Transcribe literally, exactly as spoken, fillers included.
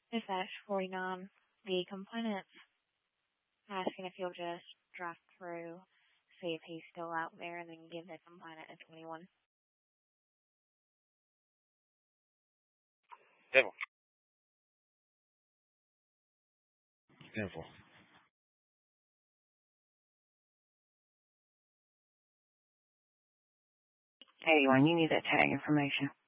Dispatch forty-nine, the complainant's asking if you'll just drive through, see if he's still out there, and then give the complainant a twenty-one. Devil. Devil. eighty-one, you need that tag information.